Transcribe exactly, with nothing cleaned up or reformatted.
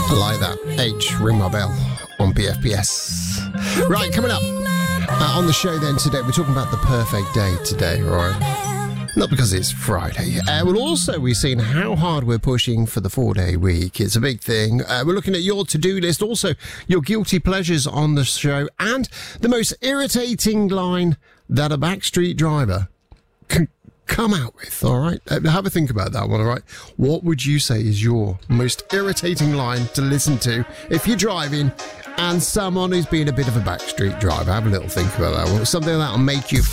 I like that. H, ring my bell on B F P S. Right, coming up uh, on the show then today, we're talking about the perfect day today, right? Not because it's Friday. Uh, well, also, we've seen how hard we're pushing for the four-day week. It's a big thing. Uh, we're looking at your to-do list, also your guilty pleasures on the show, and the most irritating line that a backstreet driver can come out with, all right? Uh, have a think about that one, all right? What would you say is your most irritating line to listen to if you're driving and someone who's been a bit of a backstreet driver? Have a little think about that one. Something that'll make you